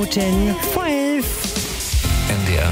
Minuten 12. NDR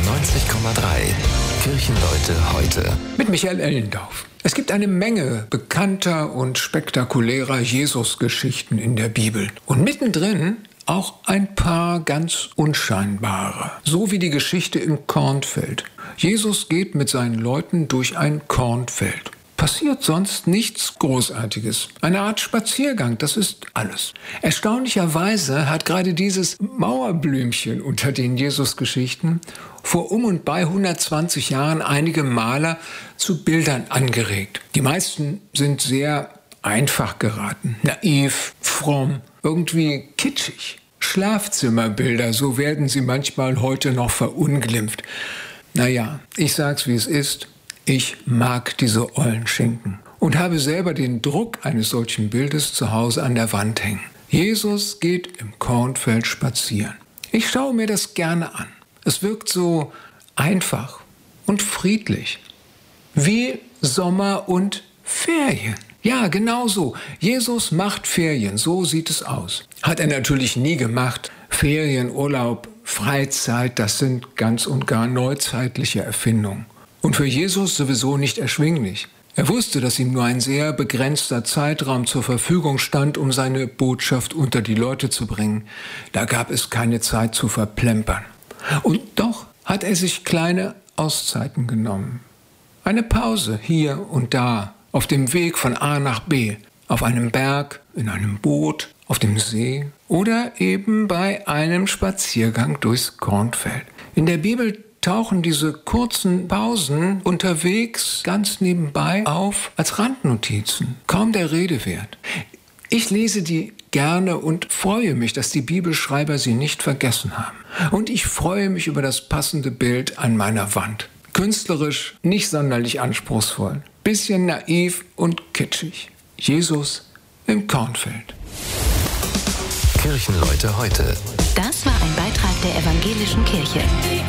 90,3. Kirchenleute heute. Mit Michael Ellendorf. Es gibt eine Menge bekannter und spektakulärer Jesus-Geschichten in der Bibel. Und mittendrin auch ein paar ganz unscheinbare. So wie die Geschichte im Kornfeld. Jesus geht mit seinen Leuten durch ein Kornfeld. Passiert sonst nichts Großartiges. Eine Art Spaziergang, das ist alles. Erstaunlicherweise hat gerade dieses Mauerblümchen unter den Jesus-Geschichten vor und bei 120 Jahren einige Maler zu Bildern angeregt. Die meisten sind sehr einfach geraten, naiv, fromm, irgendwie kitschig. Schlafzimmerbilder, so werden sie manchmal heute noch verunglimpft. Naja, ich sag's wie es ist. Ich mag diese ollen Schinken und habe selber den Druck eines solchen Bildes zu Hause an der Wand hängen. Jesus geht im Kornfeld spazieren. Ich schaue mir das gerne an. Es wirkt so einfach und friedlich. Wie Sommer und Ferien. Ja, genau so. Jesus macht Ferien, so sieht es aus. Hat er natürlich nie gemacht. Ferien, Urlaub, Freizeit, das sind ganz und gar neuzeitliche Erfindungen. Und für Jesus sowieso nicht erschwinglich. Er wusste, dass ihm nur ein sehr begrenzter Zeitraum zur Verfügung stand, um seine Botschaft unter die Leute zu bringen. Da gab es keine Zeit zu verplempern. Und doch hat er sich kleine Auszeiten genommen. Eine Pause hier und da, auf dem Weg von A nach B, auf einem Berg, in einem Boot, auf dem See oder eben bei einem Spaziergang durchs Kornfeld. In der Bibel tauchen diese kurzen Pausen unterwegs ganz nebenbei auf als Randnotizen. Kaum der Rede wert. Ich lese die gerne und freue mich, dass die Bibelschreiber sie nicht vergessen haben. Und ich freue mich über das passende Bild an meiner Wand. Künstlerisch nicht sonderlich anspruchsvoll. Bisschen naiv und kitschig. Jesus im Kornfeld. Kirchenleute heute. Das war ein Beitrag der Evangelischen Kirche.